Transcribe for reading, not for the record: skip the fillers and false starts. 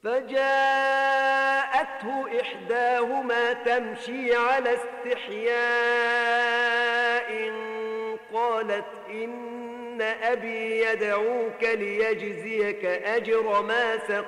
فجاءته إحداهما تمشي على استحياء قالت إن أبي يدعوك ليجزيك أجر ما سقيت